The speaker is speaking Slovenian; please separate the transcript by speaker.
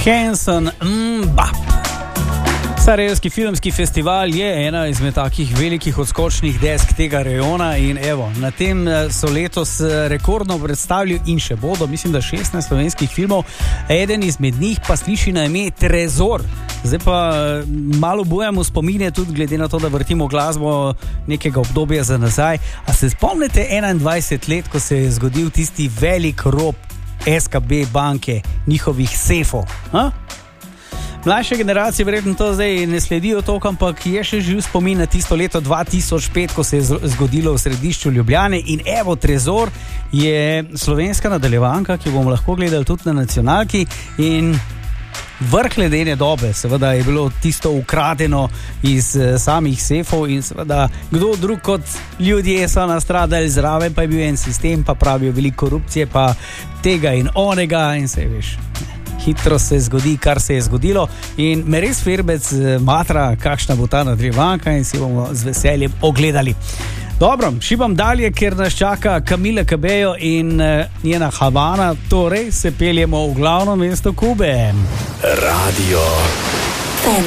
Speaker 1: Hanson Mbap. Sarajevski filmski festival je ena izmed takih velikih odskočnih desk tega rejona in evo, na tem so letos rekordno predstavili in še bodo, mislim, da 16 slovenskih filmov, eden izmed njih pa sliši na ime Trezor. Zdaj pa malo bujamo spomine tudi glede na to, da vrtimo glasbo nekega obdobja za nazaj. A se spomnite 21 let, ko se je zgodil tisti velik rop SKB banke, njihovih sefov? Mlajše generacije verjetno to zdaj ne sledijo toliko, ampak je še živ spomin na tisto leto 2005, ko se je zgodilo v središču Ljubljane in evo, Trezor je slovenska nadaljevanka, ki bomo lahko gledali tudi na nacionalki in vrh ledene dobe, seveda je bilo tisto ukradeno iz samih sefov in seveda kdo drug kot ljudje so nastradali zraven, pa je bil en sistem, pa pravijo veliko korupcije, pa tega in onega in se veš. Hitro se zgodi, kar se je zgodilo in me res Firbec matra, kakšna bo ta nadaljevanka in si bomo z veseljem ogledali. Dobro, šibam dalje, ker nas čaka Camila Cabello in njena Havana, torej se peljemo v glavno mesto Kube.
Speaker 2: Radio